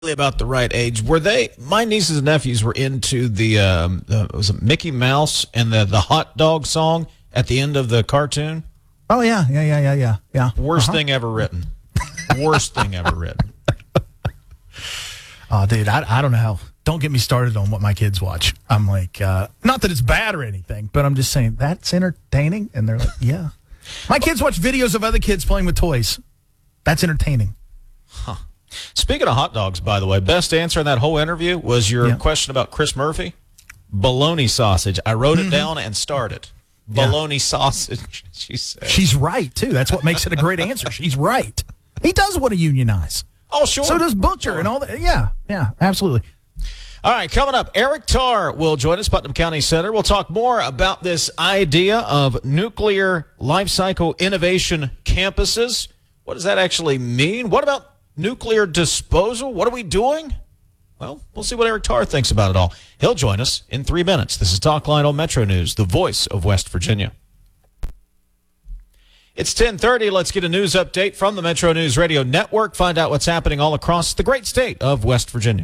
about the right age. Were they? My nieces and nephews were into the was it Mickey Mouse and the hot dog song at the end of the cartoon? Oh yeah. Worst thing ever written. Worst thing ever written. Oh, dude, I don't know how. Don't get me started on what my kids watch. I'm like, not that it's bad or anything, but I'm just saying that's entertaining, and they're like, yeah. My kids watch videos of other kids playing with toys. That's entertaining. Huh. Speaking of hot dogs, by the way, best answer in that whole interview was your question about Chris Murphy. Bologna sausage. I wrote it down and started. Bologna sausage, she said. She's right, too. That's what makes it a great answer. She's right. He does want to unionize. Oh, sure. So does Butcher and all that. Yeah, absolutely. All right, coming up, Eric Tarr will join us, Putnam County Senator. We'll talk more about this idea of nuclear life cycle innovation campuses. What does that actually mean? What about nuclear disposal? What are we doing? Well, we'll see what Eric Tarr thinks about it all. He'll join us in 3 minutes. This is Talkline on Metro News, the voice of West Virginia. It's 10:30. Let's get a news update from the Metro News Radio Network. Find out what's happening all across the great state of West Virginia.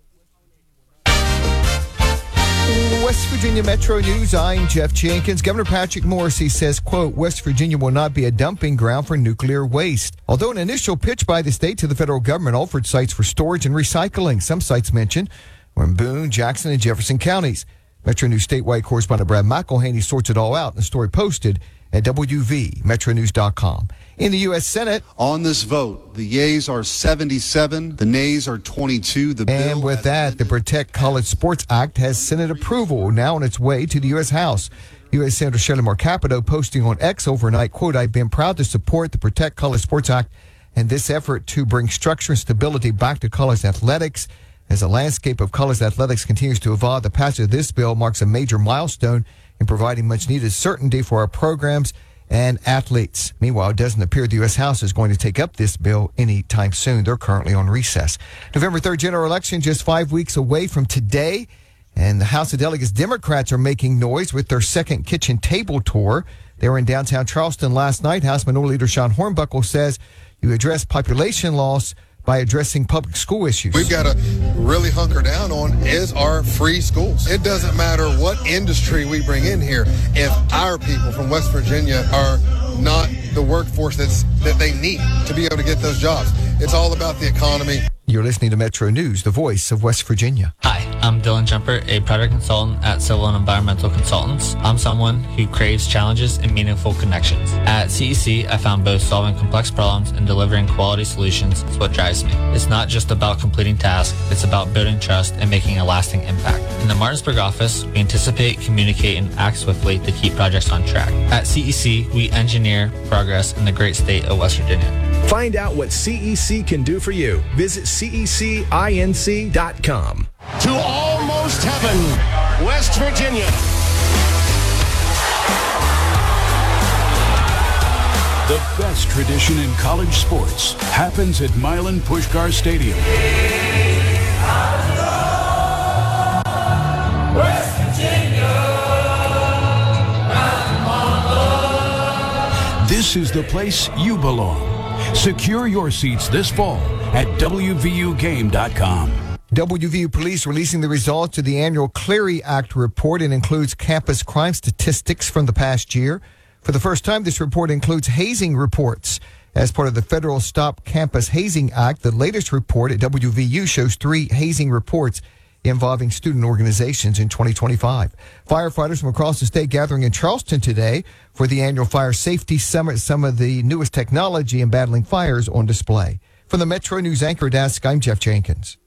West Virginia Metro News, I'm Jeff Jenkins. Governor Patrick Morrisey says, quote, West Virginia will not be a dumping ground for nuclear waste. Although an initial pitch by the state to the federal government offered sites for storage and recycling, some sites mentioned were in Boone, Jackson, and Jefferson counties. Metro News statewide correspondent Brad McElhaney sorts it all out in a story posted at WVMetroNews.com. In the U.S. Senate, on this vote, the yeas are 77, the nays are 22. And with that, the Protect College Sports Act has Senate approval, now on its way to the U.S. House. U.S. Senator Shelley Moore Capito posting on X overnight, quote, I've been proud to support the Protect College Sports Act and this effort to bring structure and stability back to college athletics. As the landscape of college athletics continues to evolve, the passage of this bill marks a major milestone in providing much-needed certainty for our programs and athletes. Meanwhile, it doesn't appear the U.S. House is going to take up this bill anytime soon. They're currently on recess. November 3rd general election just 5 weeks away from today, and the House of Delegates Democrats are making noise with their second kitchen table tour. They were in downtown Charleston last night. House Minority Leader Sean Hornbuckle says you address population loss by addressing public school issues. We've got to really hunker down on is our free schools. It doesn't matter what industry we bring in here. If our people from West Virginia are not the workforce that they need to be able to get those jobs, it's all about the economy. You're listening to Metro News, the voice of West Virginia. Hi, I'm Dylan Jumper, a project consultant at Civil and Environmental Consultants. I'm someone who craves challenges and meaningful connections. At CEC, I found both solving complex problems and delivering quality solutions is what drives me. It's not just about completing tasks, it's about building trust and making a lasting impact. In the Martinsburg office, we anticipate, communicate, and act swiftly to keep projects on track. At CEC, we engineer progress in the great state of West Virginia. Find out what CEC can do for you. Visit CECINC.com. To almost heaven, West Virginia. The best tradition in college sports happens at Milan Puskar Stadium. West Virginia. This is the place you belong. Secure your seats this fall at WVUGame.com. WVU Police releasing the results of the annual Clery Act report. It includes campus crime statistics from the past year. For the first time, this report includes hazing reports. As part of the federal Stop Campus Hazing Act, the latest report at WVU shows 3 hazing reports involving student organizations in 2025. Firefighters from across the state gathering in Charleston today for the annual Fire Safety Summit. Some of the newest technology in battling fires on display. From the Metro News Anchor Desk, I'm Jeff Jenkins.